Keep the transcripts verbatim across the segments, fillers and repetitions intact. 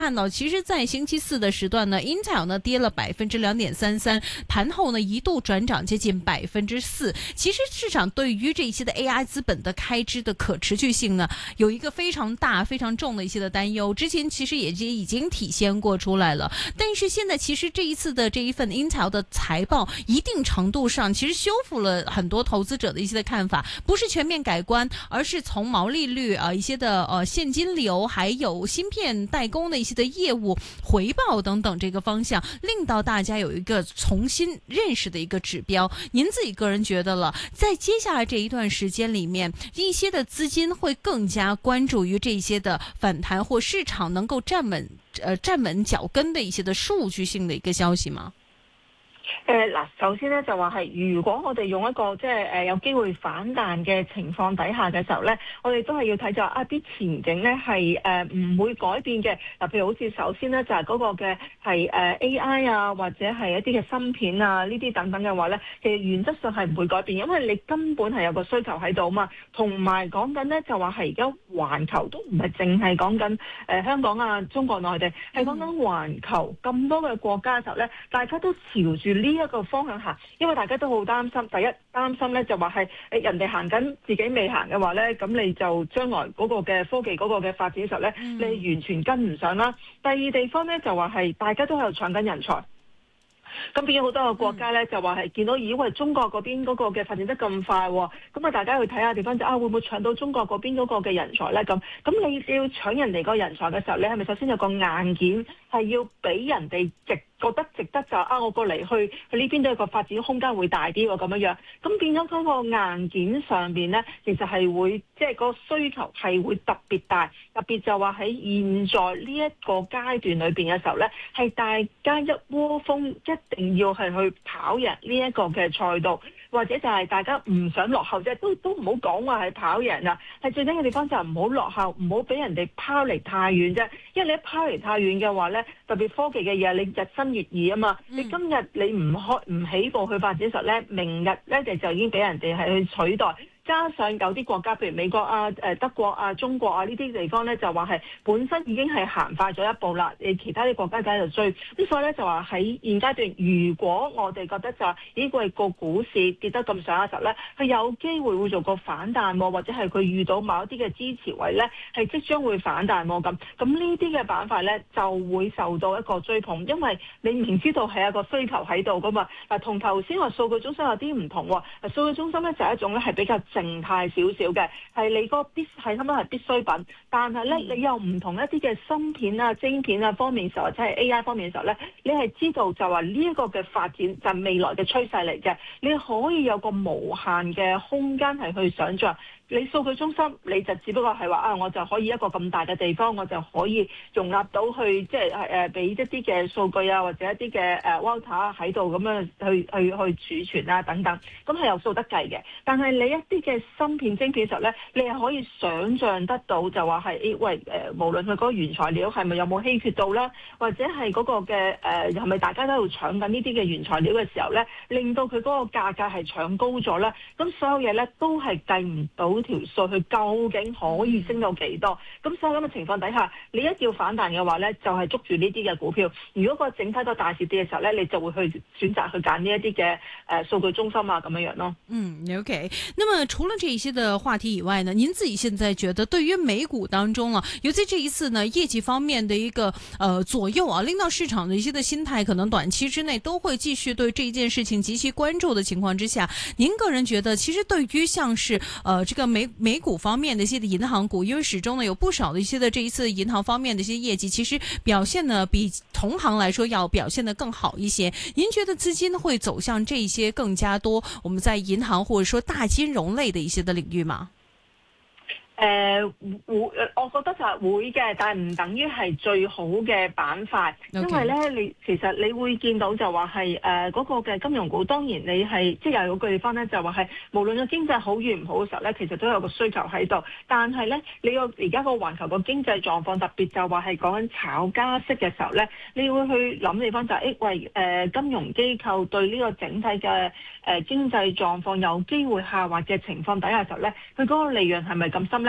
看到，其實，在星期四的時段呢 ，Intel 呢跌了百分之兩點三三，盤後呢一度轉漲接近百分之四。其實市場對於這一些的 A I 資本的開支的可持續性呢，有一個非常大、非常重的一些的擔憂。之前其實也已經體現過出來了，但是現在其實這一次的這一份 Intel 的財報，一定程度上其實修復了很多投資者的一些的看法，不是全面改觀，而是從毛利率啊、呃、一些的呃現金流，還有芯片代工的一些的業務回報等等這個方向，令到大家有一個重新認識的一個指標。您自己個人覺得了，在接下來這一段時間裏面，一些的資金會更加關注於這些的反彈或市場能夠站穩呃站穩腳跟的一些的數據性的一個消息嗎？ 誒嗱，首先咧就話係，如果我哋用一個即係誒有機會反彈嘅情況底下嘅時候咧，我哋都係要睇就啊啲前景咧係誒唔會改變嘅。嗱，譬如好似首先咧就係嗰個嘅係誒 A I 啊，或者係一啲嘅芯片啊呢啲等等嘅話咧，其實原則上係唔會改變，因為你根本係有個需求喺度啊嘛。同埋講緊咧就話係而家環球都唔係淨係講緊誒香港啊、中國內地，係講緊環球咁多嘅國家嘅時候咧，大家都朝住呢一個方向行，因為大家都好擔心。第一擔心咧就話係誒人哋行緊，自己未行嘅話咧，咁你就將來嗰個嘅科技嗰個嘅發展嘅時候咧，你完全跟唔上啦。第二地方咧就話係大家都喺度搶緊人才。咁變咗好多個國家咧，就話係見到以為中國嗰邊嗰個嘅發展得咁快，咁啊大家去睇下地方就啊會唔會搶到中國嗰邊嗰個嘅人才咧？咁咁你要搶人哋個人才嘅時候，你係咪首先有個硬件係要俾人哋值覺得值得就啊我過嚟去去呢邊都有個發展空間會大啲喎咁樣樣，咁變咗嗰個硬件上邊咧，其實係會即係個需求係會特別大，特別就話喺現在呢一個階段裏邊嘅時候咧，係大家一窩蜂一定要係去跑贏呢一個嘅賽道，或者就係大家唔想落後啫，都都唔好講話係跑贏啦，係最緊要地方就係唔好落後，唔好俾人哋拋離太遠啫，因為你一拋離太遠嘅話咧，特別科技嘅嘢你日新月異啊嘛，嗯、你今日你唔開唔起步去發展實咧，明日咧就就已經俾人哋係去取代。加上有啲國家，譬如美國啊、誒德國啊、中國啊呢啲地方咧，就話係本身已經係行快咗一步啦。誒其他啲國家梗係度追，咁所以咧就話喺現階段，如果我哋覺得就係呢個係個股市跌得咁上嘅時候咧，佢有機會會做個反彈喎，或者係佢遇到某一啲嘅支持位咧，係即將會反彈喎咁。咁呢啲嘅板塊咧就會受到一個追捧，因為你明知道係一個需求喺度噶嘛。嗱，同頭先話數據中心有啲唔同喎。嗱，數據中心咧就係一種咧係比較靜態少少嘅，係你個必係差唔多係必需品，但係咧、嗯、你又唔同一啲嘅芯片啊、晶片啊方面嘅時候，或者係 A I 方面嘅時候咧，你係知道就話呢一個嘅發展就係未來嘅趨勢嚟嘅，你可以有個無限嘅空間係去想像。你數據中心你就只不過係話啊，我就可以一個咁大嘅地方，我就可以容納到去即係誒俾一啲嘅數據啊，或者一啲嘅誒 Volta 喺度咁樣去去去儲存啊等等，咁係有數得計嘅。但係你一啲嘅芯片晶片嘅時候咧，你係可以想像得到就話係誒喂誒、呃，無論佢嗰個原材料係咪有冇稀缺到啦，或者係嗰個嘅誒係咪大家都喺度搶緊呢啲嘅原材料嘅時候咧，令到佢嗰個價格係搶高咗啦，咁所有嘢咧都係計唔到條數，佢究竟可以升到幾多？咁所以咁嘅情況底下，你一要反彈嘅話咧，就係、是、捉住呢啲嘅股票。如果個整體個大市跌嘅時候咧，你就會去選擇去揀呢一啲嘅誒數據中心啊咁樣樣咯。 嗯 ，OK。那麼除了這一些的話題以外呢，您自己現在覺得對於美股當中啊，尤其這一次呢業績方面的一個呃左右啊，令到市場的一些的心態，可能短期之內都會繼續對這件事情極其關注的情況之下，您個人覺得其實對於像是呃這個美美股方面的一些的銀行股，因為始終呢有不少的一些的這一次銀行方面的一些業績，其實表現呢比同行來說要表現得更好一些。您覺得資金會走向這一些更加多我們在銀行或者說大金融類的一些的領域嗎？ 誒、呃、會，我覺得就係會嘅，但係唔等於係最好嘅板塊，okay. 因為咧，你其實你會見到就話係誒嗰個嘅金融股，當然你係即係有個地方咧，就話係無論個經濟好與唔好嘅時候咧，其實都有個需求喺度。但係咧，你個而家個環球個經濟狀況，特別就話係講緊炒加息嘅時候咧，你會去諗地方就係、是、誒喂誒金融機構對呢個整體嘅誒、呃、經濟狀況有機會下滑嘅情況底下嘅時候咧，佢嗰個利潤係咪咁深咧？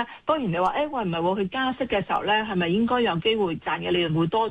咧，當然你話誒喂唔係喎，佢加息嘅時候咧，係咪應該有機會賺嘅利潤會多